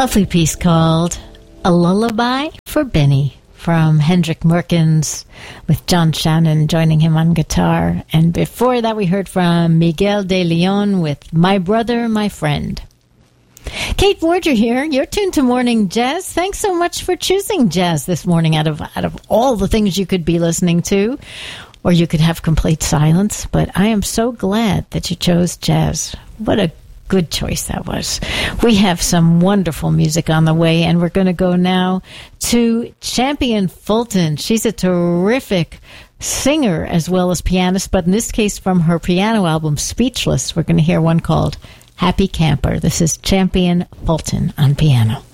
Lovely piece called A Lullaby for Benny from Hendrik Merkens with John Shannon joining him on guitar. And before that we heard from Miguel de Leon with My Brother, My Friend. Kate Borger here. You're tuned to Morning Jazz. Thanks so much for choosing jazz this morning out of all the things you could be listening to. Or you could have complete silence. But I am so glad that you chose jazz. What a good choice that was. We have some wonderful music on the way, and we're going to go now to Champion Fulton. She's a terrific singer as well as pianist, but in this case from her piano album Speechless, we're going to hear one called Happy Camper. This is Champion Fulton on piano.